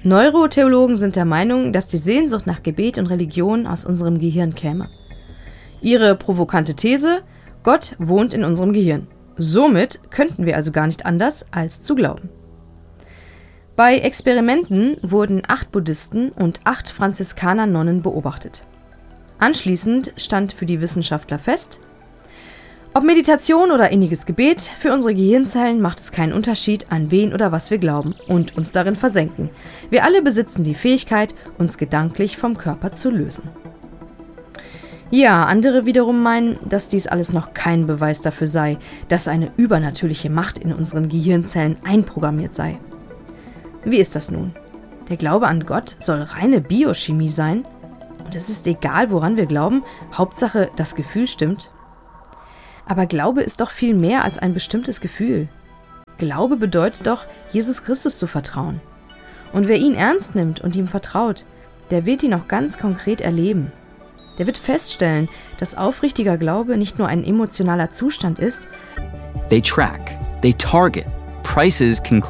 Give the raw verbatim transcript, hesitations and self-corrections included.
Neurotheologen sind der Meinung, dass die Sehnsucht nach Gebet und Religion aus unserem Gehirn käme. Ihre provokante These: Gott wohnt in unserem Gehirn. Somit könnten wir also gar nicht anders, als zu glauben. Bei Experimenten wurden acht Buddhisten und acht Franziskaner-Nonnen beobachtet. Anschließend stand für die Wissenschaftler fest: Ob Meditation oder inniges Gebet, für unsere Gehirnzellen macht es keinen Unterschied, an wen oder was wir glauben und uns darin versenken. Wir alle besitzen die Fähigkeit, uns gedanklich vom Körper zu lösen. Ja, andere wiederum meinen, dass dies alles noch kein Beweis dafür sei, dass eine übernatürliche Macht in unseren Gehirnzellen einprogrammiert sei. Wie ist das nun? Der Glaube an Gott soll reine Biochemie sein? Und es ist egal, woran wir glauben, Hauptsache, das Gefühl stimmt? Aber Glaube ist doch viel mehr als ein bestimmtes Gefühl. Glaube bedeutet doch, Jesus Christus zu vertrauen. Und wer ihn ernst nimmt und ihm vertraut, der wird ihn auch ganz konkret erleben. Der wird feststellen, dass aufrichtiger Glaube nicht nur ein emotionaler Zustand ist. They track, they target, prices can